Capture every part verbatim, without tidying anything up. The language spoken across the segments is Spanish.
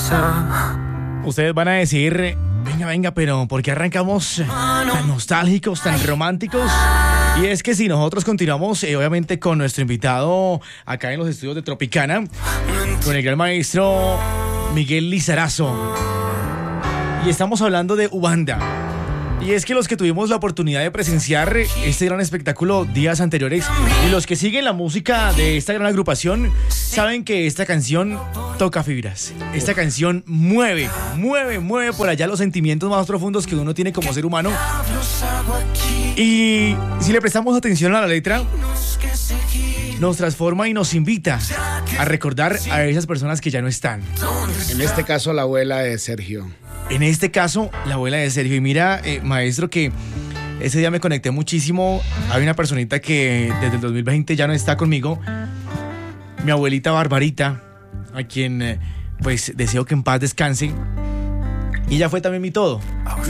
Ustedes van a decir, venga, venga, pero ¿por qué arrancamos tan nostálgicos, tan románticos? Y es que si nosotros continuamos, eh, obviamente, con nuestro invitado acá en los estudios de Tropicana, con el gran maestro Miguel Lizarazo. Y estamos hablando de Ubanda. Y es que los que tuvimos la oportunidad de presenciar este gran espectáculo días anteriores y los que siguen la música de esta gran agrupación saben que esta canción toca fibras. Esta canción mueve, mueve, mueve por allá los sentimientos más profundos que uno tiene como ser humano. Y si le prestamos atención a la letra, nos transforma y nos invita a recordar a esas personas que ya no están. En este caso, la abuela de Sergio. En este caso, la abuela de Sergio. Y mira, eh, maestro, que ese día me conecté muchísimo. Hay una personita que desde el dos mil veinte ya no está conmigo. Mi abuelita Barbarita, a quien eh, pues deseo que en paz descanse. Y ella fue también mi todo.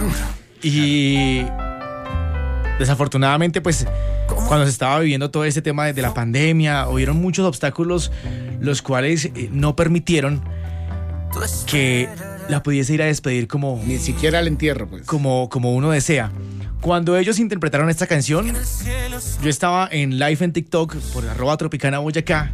Y desafortunadamente, pues, cuando se estaba viviendo todo este tema de, de la pandemia, hubieron muchos obstáculos, los cuales eh, no permitieron que la pudiese ir a despedir como... Ni siquiera al entierro, pues. Como, como uno desea. Cuando ellos interpretaron esta canción, yo estaba en live en TikTok por arroba Tropicana Boyacá.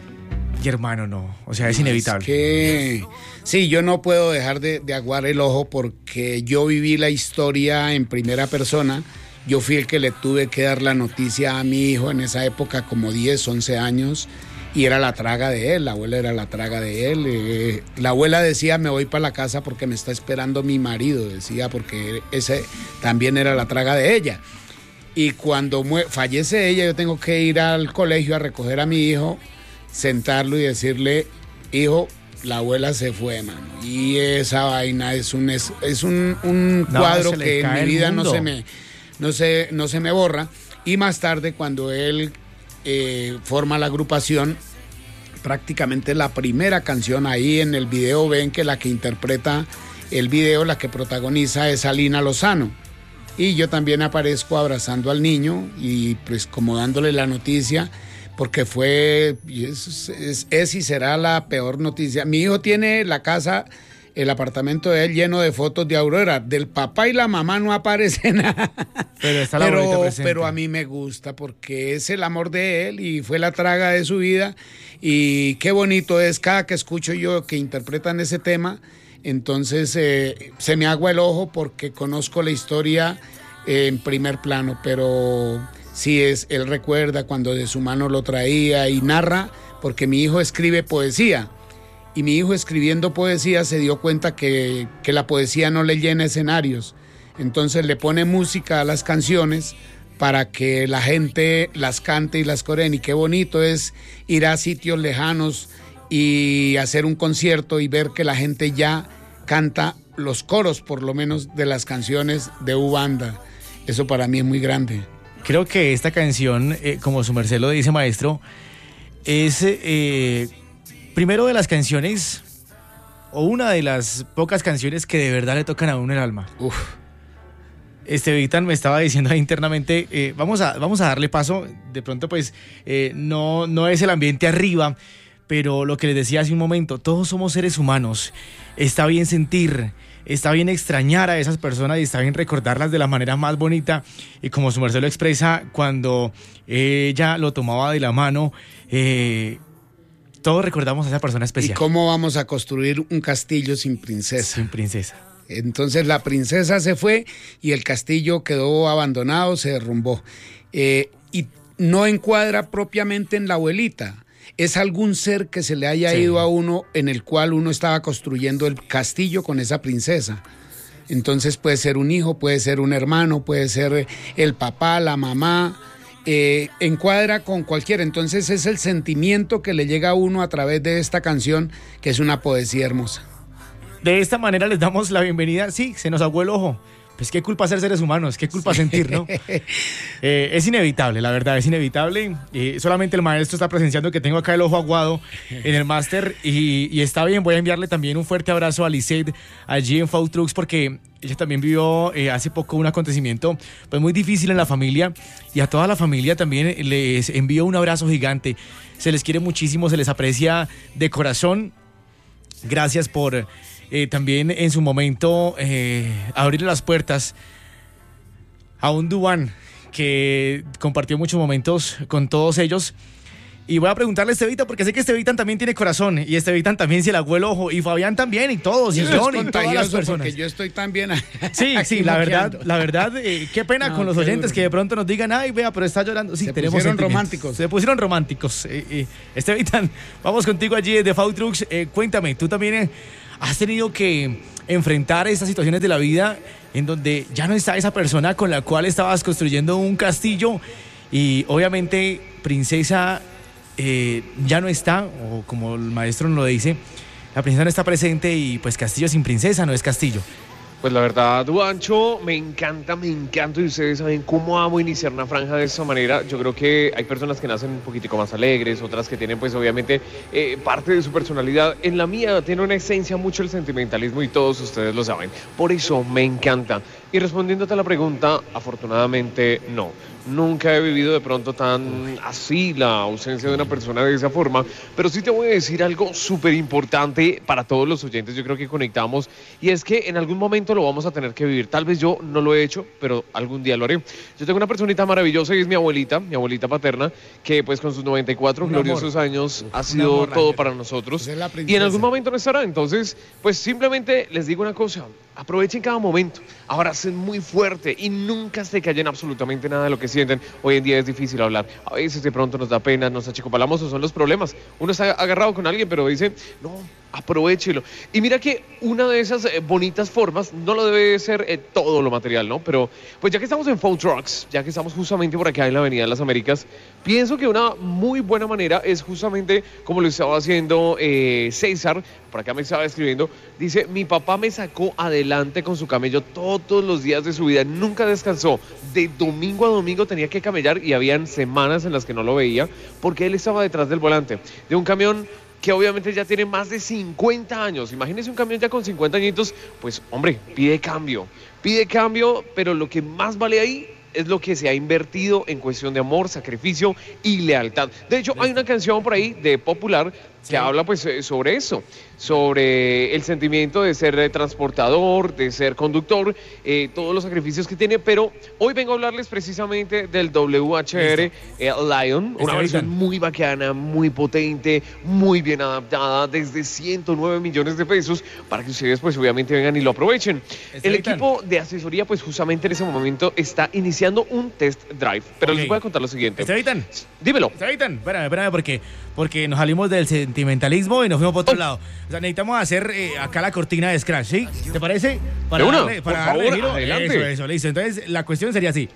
Y hermano, no. O sea, es inevitable. Es que... Sí, yo no puedo dejar de, de aguar el ojo porque yo viví la historia en primera persona. Yo fui el que le tuve que dar la noticia a mi hijo en esa época, como diez, once años. Y era la traga de él, la abuela era la traga de él. Eh, la abuela decía, me voy para la casa porque me está esperando mi marido, decía, porque ese también era la traga de ella. Y cuando mue- fallece ella, yo tengo que ir al colegio a recoger a mi hijo, sentarlo y decirle, hijo, la abuela se fue, mano. Y esa vaina es un, es, es un, un no, cuadro que en mi vida no se, me, no, se, no se me borra. Y más tarde, cuando él... Eh, forma la agrupación, prácticamente la primera canción, ahí en el video ven que la que interpreta el video, la que protagoniza es Alina Lozano, y yo también aparezco abrazando al niño y pues como dándole la noticia, porque fue, es, es, es y será la peor noticia. Mi hijo tiene la casa, el apartamento de él lleno de fotos de Aurora. Del papá y la mamá no aparece nada. Pero está la pero, presente. pero a mí me gusta porque es el amor de él y fue la traga de su vida. Y qué bonito es cada que escucho yo que interpretan ese tema. Entonces eh, se me agua el ojo porque conozco la historia eh, en primer plano. Pero sí, es, él recuerda cuando de su mano lo traía y narra, porque mi hijo escribe poesía. Y mi hijo escribiendo poesía se dio cuenta que, que la poesía no le llena escenarios. Entonces le pone música a las canciones para que la gente las cante y las coreen. Y qué bonito es ir a sitios lejanos y hacer un concierto y ver que la gente ya canta los coros, por lo menos, de las canciones de Ubanda. Eso para mí es muy grande. Creo que esta canción, eh, como su merced lo dice, maestro, es... Eh, primero de las canciones, o una de las pocas canciones que de verdad le tocan a uno el alma. Uf. Este Vitan me estaba diciendo ahí internamente, eh, vamos, a, vamos a darle paso. De pronto pues eh, no, no es el ambiente arriba, pero lo que les decía hace un momento, todos somos seres humanos. Está bien sentir, está bien extrañar a esas personas y está bien recordarlas de la manera más bonita. Y como su merced lo expresa, cuando ella lo tomaba de la mano, eh, todos recordamos a esa persona especial. ¿Y cómo vamos a construir un castillo sin princesa? Sin princesa. Entonces la princesa se fue y el castillo quedó abandonado, se derrumbó. Eh, y no encuadra propiamente en la abuelita. Es algún ser que se le haya sí. ido a uno, en el cual uno estaba construyendo el castillo con esa princesa. Entonces puede ser un hijo, puede ser un hermano, puede ser el papá, la mamá. Eh, encuadra con cualquiera. Entonces es el sentimiento que le llega a uno a través de esta canción, que es una poesía hermosa. De esta manera les damos la bienvenida. Sí, se nos aguó el ojo. Pues qué culpa ser seres humanos, qué culpa sí. sentir, ¿no? Eh, es inevitable, la verdad, es inevitable. Eh, solamente el maestro está presenciando que tengo acá el ojo aguado en el máster y, y está bien. Voy a enviarle también un fuerte abrazo a Lisette allí en Food Trucks, porque ella también vivió eh, hace poco un acontecimiento pues muy difícil en la familia, y a toda la familia también les envío un abrazo gigante. Se les quiere muchísimo, se les aprecia de corazón. Gracias por eh, también en su momento eh, abrirle las puertas a un Duván que compartió muchos momentos con todos ellos. Y voy a preguntarle a Estevitan, porque sé que Estevitan también tiene corazón, y Estevitan también se le aguó el ojo, y Fabián también, y todos, y John, y todas las personas. Porque yo estoy también. Sí, sí, la verdad, la verdad, eh, qué pena no, con los oyentes duro. Que de pronto nos digan, ay, vea, pero está llorando. Sí, se tenemos pusieron románticos. Se pusieron románticos. Eh, eh, Estevitan, vamos contigo allí de Food Trucks. Eh, cuéntame, tú también eh, has tenido que enfrentar esas situaciones de la vida en donde ya no está esa persona con la cual estabas construyendo un castillo, y obviamente, princesa, Eh, ya no está, o como el maestro nos lo dice, la princesa no está presente, y pues castillo sin princesa no es castillo. Pues la verdad, Duancho, me encanta, me encanta, y ustedes saben cómo amo iniciar una franja de esa manera. Yo creo que hay personas que nacen un poquitico más alegres, otras que tienen pues obviamente eh, parte de su personalidad. En la mía tiene una esencia mucho el sentimentalismo, y todos ustedes lo saben. Por eso me encanta. Y respondiéndote a la pregunta, afortunadamente no. Nunca he vivido de pronto tan así la ausencia de una persona de esa forma, pero sí te voy a decir algo súper importante para todos los oyentes. Yo creo que conectamos, y es que en algún momento lo vamos a tener que vivir. Tal vez yo no lo he hecho, pero algún día lo haré. Yo tengo una personita maravillosa, y es mi abuelita, mi abuelita paterna, que pues con sus noventa y cuatro gloriosos años ha sido todo para nosotros, y en algún momento no estará. Entonces, pues simplemente les digo una cosa: aprovechen cada momento, abracen muy fuerte y nunca se callen absolutamente nada de lo que sienten. Hoy en día es difícil hablar, a veces de pronto nos da pena, nos achicopalamos, o son los problemas. Uno está agarrado con alguien, pero dice, no, aprovechelo. Y mira que una de esas eh, bonitas formas, no lo debe ser eh, todo lo material, ¿no? Pero pues ya que estamos en Food Trucks, ya que estamos justamente por acá en la Avenida de las Américas, pienso que una muy buena manera es justamente como lo estaba haciendo eh, César. Por acá me estaba escribiendo, dice, mi papá me sacó adelante con su camello todos los días de su vida, nunca descansó, de domingo a domingo tenía que camellar, y habían semanas en las que no lo veía, porque él estaba detrás del volante de un camión que obviamente ya tiene más de cincuenta años. Imagínense un camión ya con cincuenta añitos, pues hombre, pide cambio, pide cambio, pero lo que más vale ahí es lo que se ha invertido en cuestión de amor, sacrificio y lealtad. De hecho, hay una canción por ahí de Popular que sí habla pues sobre eso, sobre el sentimiento de ser eh, transportador, de ser conductor, eh, todos los sacrificios que tiene, pero hoy vengo a hablarles precisamente del W H R eh, Lion, una versión muy bacana, muy potente, muy bien adaptada, desde ciento nueve millones de pesos, para que ustedes pues obviamente vengan y lo aprovechen. El equipo de asesoría pues justamente en ese momento está iniciando un test drive, pero okay, les voy a contar lo siguiente. Estevitan, dímelo. Estevitan, espérame, espérame, porque, porque nos salimos del sentimentalismo y nos fuimos por otro oh. lado. O sea, necesitamos hacer eh, acá la cortina de Scratch, ¿sí? ¿Te parece? Para de una, darle, para por darle favor, giro. adelante. Eso, eso, listo. Entonces, la cuestión sería así.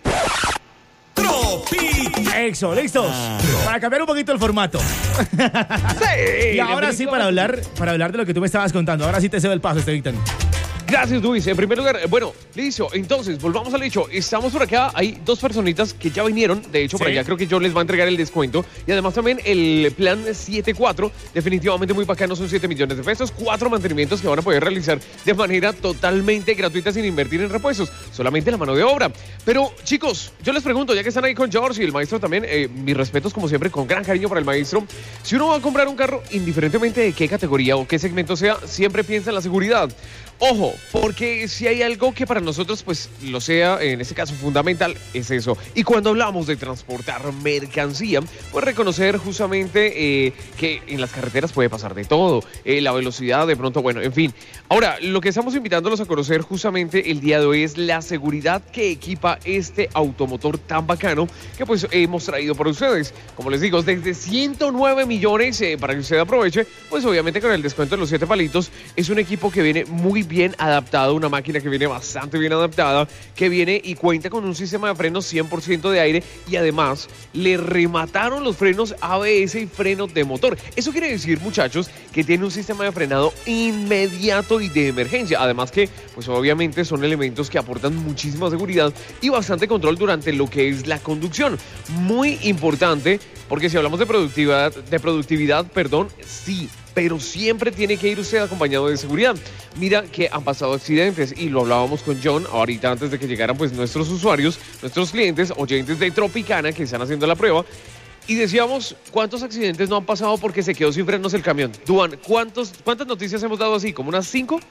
Eso, listos. Ah. Para cambiar un poquito el formato. Sí, y ahora sí, para hablar, para hablar de lo que tú me estabas contando. Ahora sí te cedo el paso, Estevitan. Gracias, Luis. En primer lugar, bueno, listo. Entonces, volvamos al hecho. Estamos por acá. Hay dos personitas que ya vinieron. De hecho, ¿sí? Por allá creo que yo les va a entregar el descuento. Y además también el plan siete cuatro. Definitivamente muy bacano. Son siete millones de pesos. Cuatro mantenimientos que van a poder realizar de manera totalmente gratuita sin invertir en repuestos. Solamente la mano de obra. Pero, chicos, yo les pregunto, ya que están ahí con George y el maestro también, eh, mis respetos como siempre, con gran cariño para el maestro. Si uno va a comprar un carro, indiferentemente de qué categoría o qué segmento sea, siempre piensa en la seguridad. Ojo, porque si hay algo que para nosotros pues lo sea, en este caso fundamental, es eso. Y cuando hablamos de transportar mercancía, pues reconocer justamente eh, que en las carreteras puede pasar de todo, eh, la velocidad de pronto, bueno, en fin. Ahora, lo que estamos invitándolos a conocer justamente el día de hoy es la seguridad que equipa este automotor tan bacano que pues hemos traído para ustedes. Como les digo, desde ciento nueve millones eh, para que usted aproveche, pues obviamente con el descuento de los siete palitos, es un equipo que viene muy bien adaptado, una máquina que viene bastante bien adaptada, que viene y cuenta con un sistema de frenos cien por ciento de aire, y además le remataron los frenos A B S y frenos de motor. Eso quiere decir, muchachos, que tiene un sistema de frenado inmediato y de emergencia. Además que, pues obviamente son elementos que aportan muchísima seguridad y bastante control durante lo que es la conducción. Muy importante, porque si hablamos de productividad, de productividad, perdón, sí, pero siempre tiene que ir usted acompañado de seguridad. Mira que han pasado accidentes, y lo hablábamos con John ahorita antes de que llegaran pues nuestros usuarios, nuestros clientes, oyentes de Tropicana que están haciendo la prueba. Y decíamos, ¿cuántos accidentes no han pasado porque se quedó sin frenos el camión? Duan, ¿cuántos, ¿cuántas noticias hemos dado así? ¿Como unas cinco?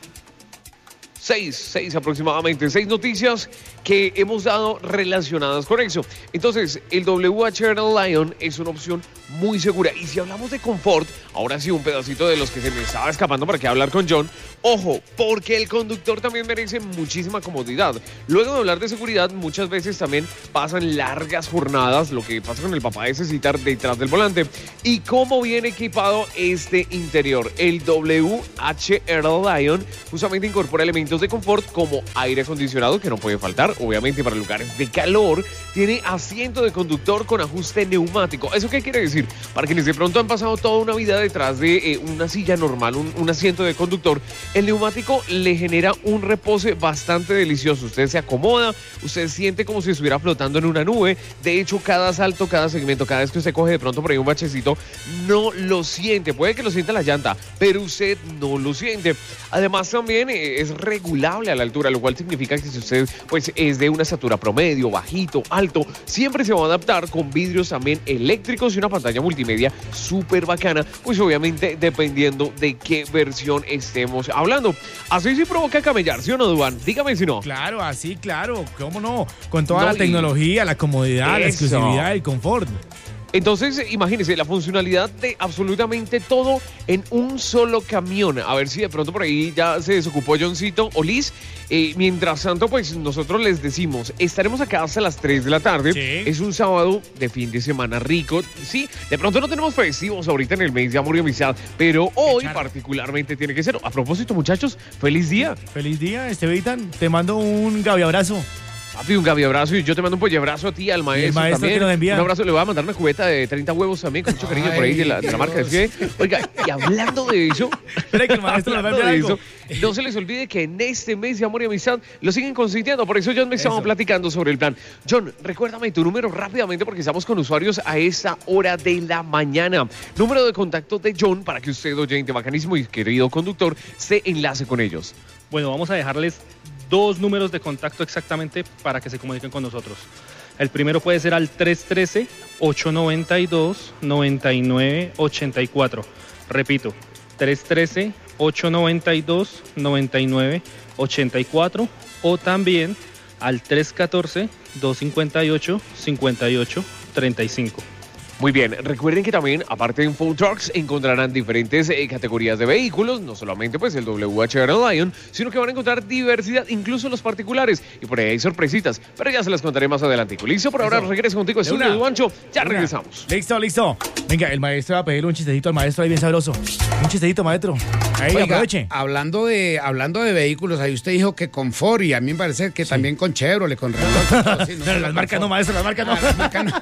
Seis, seis aproximadamente, seis noticias que hemos dado relacionadas con eso. Entonces, el W H R Lion es una opción muy segura. Y si hablamos de confort, ahora sí un pedacito de los que se me estaba escapando para que hablar con John. Ojo, porque el conductor también merece muchísima comodidad. Luego de hablar de seguridad, muchas veces también pasan largas jornadas, lo que pasa con el papá es estar detrás del volante. ¿Y cómo viene equipado este interior? El W H R Lion justamente incorpora elementos de confort como aire acondicionado, que no puede faltar, obviamente para lugares de calor. Tiene asiento de conductor con ajuste neumático. ¿Eso qué quiere decir? Para quienes de pronto han pasado toda una vida detrás de eh, una silla normal, un, un asiento de conductor, el neumático le genera un repose bastante delicioso. Usted se acomoda, usted siente como si estuviera flotando en una nube. De hecho, cada salto, cada segmento, cada vez que usted coge de pronto por ahí un bachecito, no lo siente. Puede que lo sienta la llanta, pero usted no lo siente. Además, también eh, es regulable a la altura, lo cual significa que si usted pues, es de una estatura promedio, bajito, alto, siempre se va a adaptar con vidrios también eléctricos y una pantalla multimedia súper bacana, pues obviamente dependiendo de qué versión estemos hablando. Así sí provoca camellar, ¿sí o no, Duan? Dígame si no. Claro, así, claro, cómo no, con toda No, la y- tecnología, la comodidad, la Eso. exclusividad, el confort. Entonces, imagínense, la funcionalidad de absolutamente todo en un solo camión. A ver si de pronto por ahí ya se desocupó Johncito o Liz. Eh, mientras tanto, pues nosotros les decimos, estaremos acá hasta las tres de la tarde. Sí. Es un sábado de fin de semana rico. Sí, de pronto no tenemos festivos ahorita en el mes de amor y amistad, pero hoy charro. particularmente tiene que ser. A propósito, muchachos, feliz día. Feliz día, Estevitan, te mando un gabi abrazo. Papi, un gabi abrazo y yo te mando un pollebrazo a ti, al maestro, maestro también. que nos envía. Un abrazo, le voy a mandar una cubeta de treinta huevos también, con mucho cariño por ahí de la, de la marca de Fiede. Oiga, y hablando de eso, Espera que el maestro nos va a hablando enviar de algo. eso, no se les olvide que en este mes de amor y amistad lo siguen consintiendo. Por eso John me estaba Eso. platicando sobre el plan. John, recuérdame tu número rápidamente porque estamos con usuarios a esta hora de la mañana. Número de contacto de John para que usted, oyente bacanísimo y querido conductor, se enlace con ellos. Bueno, vamos a dejarles dos números de contacto exactamente para que se comuniquen con nosotros. El primero puede ser al tres uno tres, ocho nueve dos, nueve nueve ocho cuatro. Repito, tres uno tres, ocho nueve dos, nueve nueve ocho cuatro o también al tres uno cuatro, dos cinco ocho, cinco ocho tres cinco. Muy bien, recuerden que también, aparte de Food Trucks, encontrarán diferentes eh, categorías de vehículos, no solamente pues el W H R Lion, sino que van a encontrar diversidad, incluso los particulares, y por ahí hay sorpresitas, pero ya se las contaré más adelante. ¿Listo? Por ahora Eso. regreso contigo, De una. Estudio Duancho, ya Una. regresamos. Listo, listo. Venga, el maestro va a pedirle un chistecito al maestro ahí bien sabroso. Un chistecito, maestro. Ahí, Oiga, aproveche. hablando de, hablando de vehículos, ahí usted dijo que confort y a mí me parece que también con Chevrolet, con Renault. Sí, no, Pero las marcas no, maestro, las marcas no. Ah, las marcas no.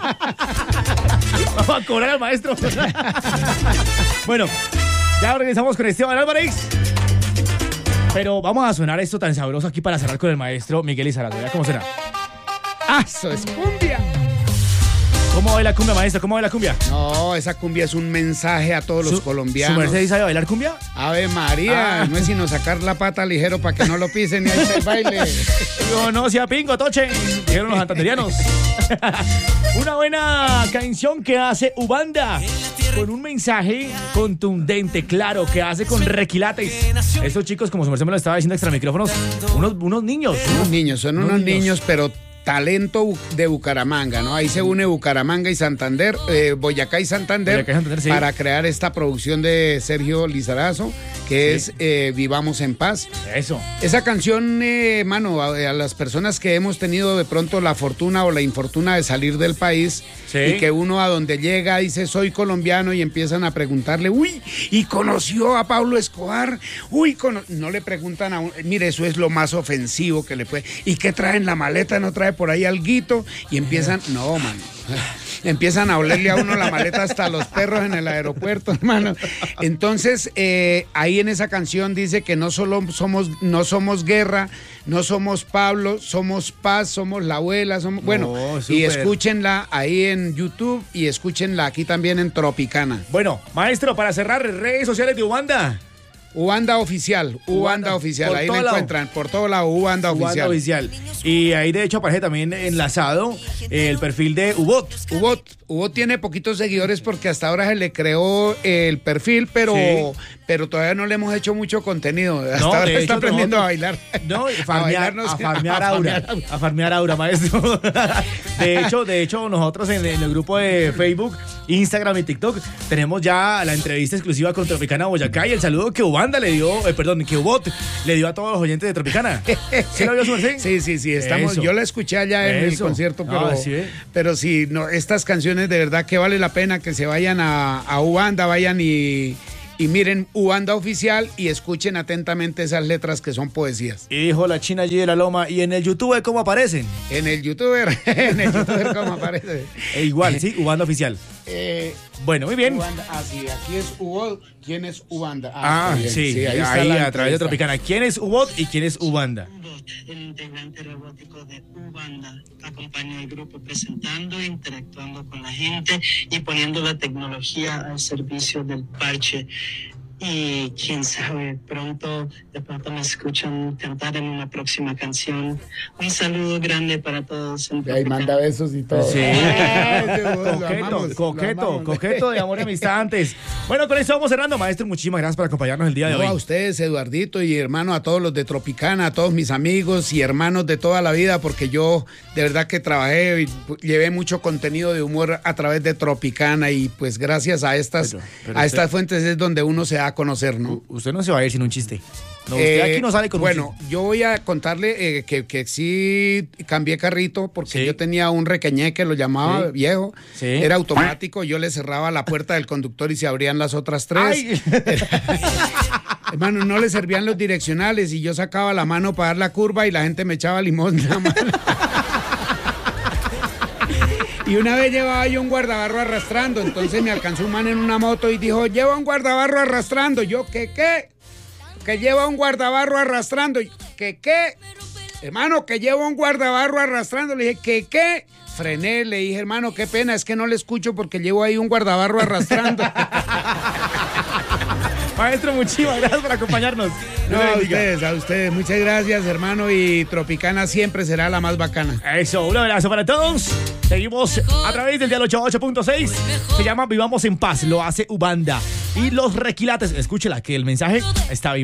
Vamos a cobrar al maestro. Bueno, ya regresamos con Esteban Álvarez. Pero vamos a sonar esto tan sabroso aquí para cerrar con el maestro Miguel Izarrazo. ¿Ya cómo será? ¡Ah, eso es cumbia! ¿Cómo va la cumbia, maestro? ¿Cómo va la cumbia? No, esa cumbia es un mensaje a todos los ¿Su- colombianos. ¿Su merced sabe bailar cumbia? Ave María, Ah. no es sino sacar la pata ligero para que no lo pisen y ahí se baile. Yo no sea pingo, toche, dijeron los santanderianos. Una buena canción que hace Ubanda con un mensaje contundente, claro, que hace con requilates. Estos chicos, como su merced me lo estaba diciendo extra micrófonos, unos, unos niños. Unos niños, son Unos unos niños. niños, pero talento bu- de Bucaramanga, ¿no? Ahí se une Bucaramanga y Santander, eh, Boyacá y Santander, Boyacá y Santander, sí. para crear esta producción de Sergio Lizarazo, que es eh, Vivamos en Paz. Eso. Esa canción, eh, mano, a, a las personas que hemos tenido de pronto la fortuna o la infortuna de salir del país, Sí. y que uno a donde llega dice soy colombiano y empiezan a preguntarle, uy, ¿y conoció a Pablo Escobar? Uy, cono-". no le preguntan a uno, mire, eso es lo más ofensivo que le puede. ¿Y qué trae en la maleta? ¿No trae por ahí alguito? Y empiezan, no, mano. Empiezan a olerle a uno la maleta hasta los perros en el aeropuerto, hermano. Entonces, eh, ahí en esa canción dice que no solo somos, no somos guerra, no somos Pablo, somos paz, somos la abuela, somos. Bueno, Oh, y súper. escúchenla ahí en YouTube y escúchenla aquí también en Tropicana. Bueno, maestro, para cerrar, redes sociales de Ubanda. Ubanda Oficial, Ubanda Oficial, ahí me encuentran por todo lado, Ubanda Oficial. Oficial. Y ahí de hecho aparece también enlazado el perfil de Ubot. Ubot, Ubot tiene poquitos seguidores porque hasta ahora se le creó el perfil, pero, sí. pero todavía no le hemos hecho mucho contenido. Hasta no, ahora está hecho, aprendiendo nosotros, a bailar. No, farmear, a, a farmear a aura, a farmear aura, maestro. De hecho, de hecho nosotros en, en el grupo de Facebook, Instagram y TikTok tenemos ya la entrevista exclusiva con Tropicana Boyacá y el saludo que Ubanda le dio, eh, perdón, que Ubot le dio a todos los oyentes de Tropicana. ¿Sí lo vio su merced? Sí, sí, sí, estamos, yo la escuché allá en Eso. el concierto, pero, ah, ¿sí, eh? pero sí, no, estas canciones de verdad que vale la pena que se vayan a, a Ubanda, vayan y, y miren Ubanda Oficial y escuchen atentamente esas letras que son poesías. Y dijo la China G de la Loma, ¿y en el YouTube cómo aparecen? En el YouTuber, en el YouTuber cómo aparece. E igual, sí, Ubanda Oficial. Eh, bueno, muy bien. Ubanda, ah, sí, aquí es Ubot. ¿Quién es Ubanda? Ah, ah sí, sí, ahí, ahí a través de Tropicana. ¿Quién es Ubot y quién es Ubanda? El integrante robótico de Ubanda acompaña al grupo presentando, interactuando con la gente y poniendo la tecnología al servicio del parche. Y quién sabe, pronto, de pronto me escuchan cantar en una próxima canción. Un saludo grande para todos. Y ahí manda besos y todo. Sí. coqueto, coqueto, coqueto de amor y amistad antes. Bueno, con eso vamos cerrando, maestro. Muchísimas gracias por acompañarnos el día de no, hoy. A ustedes, Eduardito, y hermano, a todos los de Tropicana, a todos mis amigos y hermanos de toda la vida, porque yo de verdad que trabajé y llevé mucho contenido de humor a través de Tropicana y pues gracias a estas, pero, pero a usted... estas fuentes es donde uno se da a conocer, ¿no? Usted no se va a ir sin un chiste. No, usted eh, aquí no sale con bueno, un chiste. Yo voy a contarle eh, que, que sí cambié carrito porque sí. yo tenía un requeñé que lo llamaba sí. viejo. Sí. Era automático, yo le cerraba la puerta del conductor y se abrían las otras tres. Hermano, no le servían los direccionales y yo sacaba la mano para dar la curva y la gente me echaba limón en la mano. Y una vez llevaba yo un guardabarro arrastrando, entonces me alcanzó un man en una moto y dijo, lleva un guardabarro arrastrando. Yo, ¿qué qué? Que lleva un guardabarro arrastrando. ¿Qué qué? Hermano, que lleva un guardabarro arrastrando. Le dije, ¿qué qué? Frené, le dije, hermano, qué pena, es que no le escucho porque llevo ahí un guardabarro arrastrando. Maestro, muchísimas gracias por acompañarnos. No, a ustedes, a ustedes. Muchas gracias, hermano. Y Tropicana siempre será la más bacana. Eso, un abrazo para todos. Seguimos a través del dial ochenta y ocho punto seis. Se llama Vivamos en Paz. Lo hace Ubanda. Y Los Requilates. Escúchela, que el mensaje está bien.